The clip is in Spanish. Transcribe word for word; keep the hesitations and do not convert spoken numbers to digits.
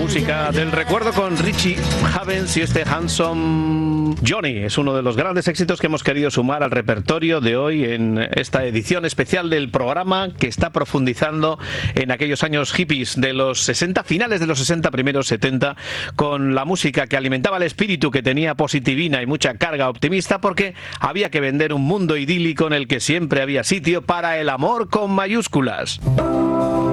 música del recuerdo con Richie Havens y este Handsome Johnny. Es uno de los grandes éxitos que hemos querido sumar al repertorio de hoy en esta edición especial del programa que está profundizando en aquellos años hippies de los sesenta, finales de los sesenta, primeros setenta, con la música que alimentaba el espíritu, que tenía positivina y mucha carga optimista, porque había que vender un mundo idílico en el que siempre había sitio para el amor con mayúsculas.